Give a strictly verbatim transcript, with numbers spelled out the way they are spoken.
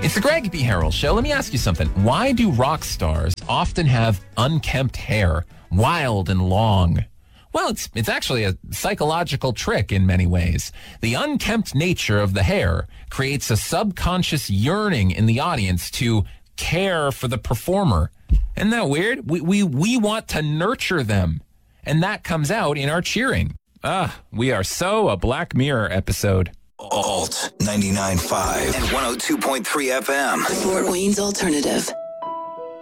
It's the Greg B. Harrell Show. Let me ask you something. Why do rock stars often have unkempt hair, wild and long? Well, it's it's actually a psychological trick in many ways. The unkempt nature of the hair creates a subconscious yearning in the audience to care for the performer. Isn't that weird? We we we want to nurture them, and that comes out in our cheering. Ah, we are so a Black Mirror episode. Alt ninety-nine point five and one oh two point three F M. Fort Wayne's Alternative.